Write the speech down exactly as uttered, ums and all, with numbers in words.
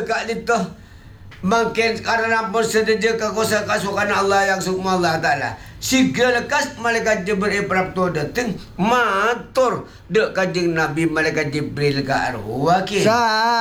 kak itu. Makin karena pun sedaja kakuasa kasukan Allah yang sukma Allah Ta'ala. Segala kas malaikat Jibril Prapto datang. Matur dek kajing Nabi malaikat Jibril ke arwah. Sa